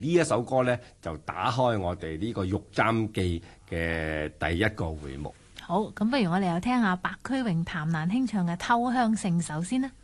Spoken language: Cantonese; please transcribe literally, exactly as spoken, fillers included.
呢一首歌呢，就打開我哋呢個《玉簪記》嘅第一個會幕。 好，咁不如我哋又聽下白駒榮、譚蘭卿唱嘅《偷香聖手》先啦。